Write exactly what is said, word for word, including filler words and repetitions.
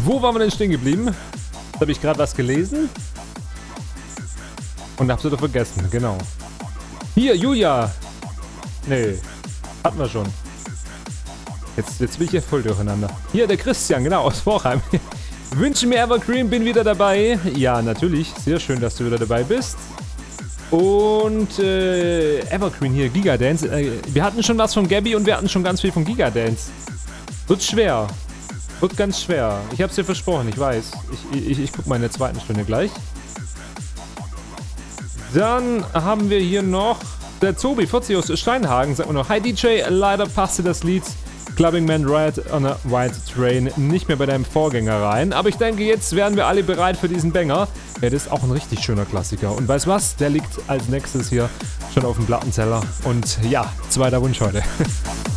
Wo waren wir denn stehen geblieben? Da habe ich gerade was gelesen. Und hab's wieder vergessen, genau. Hier, Julia. Nee, hatten wir schon. Jetzt, jetzt bin ich hier voll durcheinander. Hier, der Christian, genau, aus Vorheim. Wünsche mir Evergreen, bin wieder dabei. Ja, natürlich. Sehr schön, dass du wieder dabei bist. Und äh, Evergreen hier, Gigadance. Äh, wir hatten schon was von Gabby und wir hatten schon ganz viel von Gigadance. Wird schwer. Wird ganz schwer. Ich hab's dir versprochen, ich weiß. Ich, ich, ich guck mal in der zweiten Stunde gleich. Dann haben wir hier noch der Tobi vierzig aus Steinhagen. Sagt mir noch, hi D J, leider passte das Lied Clubbing Man Ride on a White Train nicht mehr bei deinem Vorgänger rein. Aber ich denke, jetzt wären wir alle bereit für diesen Banger. Ja, das ist auch ein richtig schöner Klassiker. Und weißt was? Der liegt als nächstes hier schon auf dem Plattenteller. Und ja, zweiter Wunsch heute.